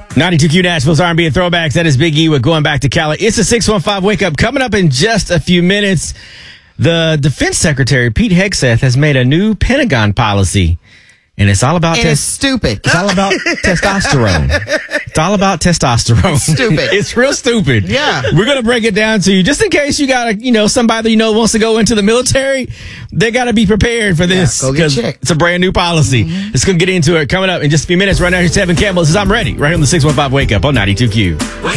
92Q Nashville's R&B and Throwbacks. That is Big E with Going Back to Cali. It's a 615 Wake Up. Coming up in just a few minutes, the Defense Secretary, Pete Hegseth, has made a new Pentagon policy. And it's all about it's stupid. It's all about testosterone. It's all about testosterone. Stupid. It's real stupid. Yeah. We're going to break it down to you. Just in case you got somebody wants to go into the military, they got to be prepared for this. Go get checked. It's a brand new policy. It's going to get into it coming up in just a few minutes. Right now, here's Tevin Campbell. This is I'm Ready, right here on the 615 Wake Up on 92Q.